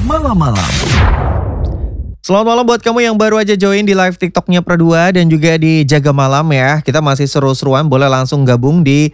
malam-malam. Selamat malam buat kamu yang baru aja join di live TikToknya Pro2 dan juga di Jaga Malam ya. Kita masih seru-seruan, boleh langsung gabung di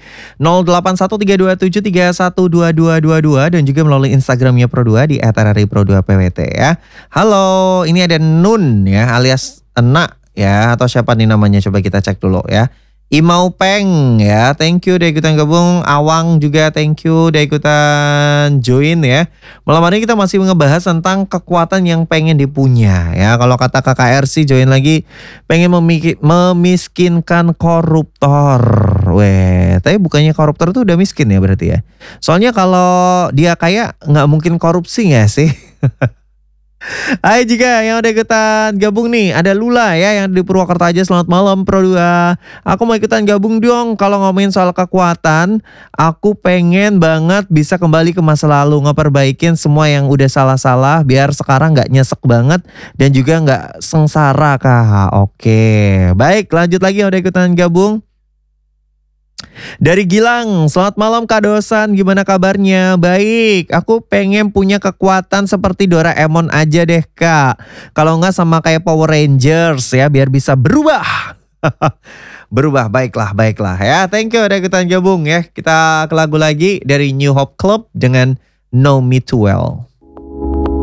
081327312222 dan juga melalui Instagramnya Pro2 di @rripro2pwt ya. Halo, ini ada Nun ya alias Enak ya, atau siapa nih namanya, coba kita cek dulu ya. Imau Peng ya, thank you udah ikutan gabung. Awang juga thank you udah ikutan join ya. Malam hari ini kita masih ngebahas tentang kekuatan yang pengen dipunya ya. Kalau kata KKRC join lagi, pengen memiskinkan koruptor. Weh, tapi bukannya koruptor tuh udah miskin ya berarti ya. Soalnya kalau dia kaya nggak mungkin korupsi nggak sih? Hai juga yang udah ikutan gabung nih, ada Lula ya yang di Purwakarta aja. Selamat malam Pro2. Aku mau ikutan gabung dong. Kalau ngomongin soal kekuatan, aku pengen banget bisa kembali ke masa lalu, ngeperbaikin semua yang udah salah-salah biar sekarang gak nyesek banget dan juga gak sengsara kah. Oke, baik lanjut lagi yang udah ikutan gabung. Dari Gilang, selamat malam Kak Dosan, gimana kabarnya? Baik, aku pengen punya kekuatan seperti Doraemon aja deh Kak. Kalau nggak sama kayak Power Rangers ya, biar bisa berubah. Berubah, baiklah ya. Thank you udah ikutan gabung ya. Kita ke lagu lagi dari New Hope Club dengan Know Me Too Well.